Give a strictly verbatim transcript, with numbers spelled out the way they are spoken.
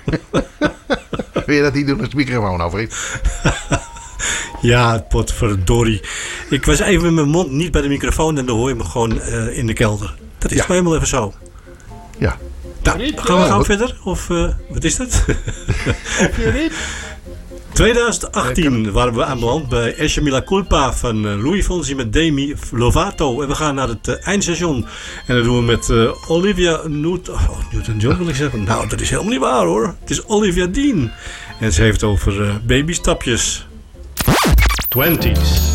Wil je dat niet doen als de microfoon over is? Ja, potverdorie. Ik was even met mijn mond niet bij de microfoon en dan hoor je me gewoon uh, in de kelder. Dat is ja. maar helemaal even zo. Ja. Nou, gaan we gaan verder? Of uh, wat is dat? Of je niet? twintig achttien waren we aanbeland bij Esce Mi La Culpa van Louis Fonsi met Demi Lovato. En we gaan naar het uh, eindstation. En dat doen we met uh, Olivia Newt- oh, Newton-John wil ik zeggen. Nou, dat is helemaal niet waar hoor. Het is Olivia Dean. En ze heeft over uh, babystapjes. twinties.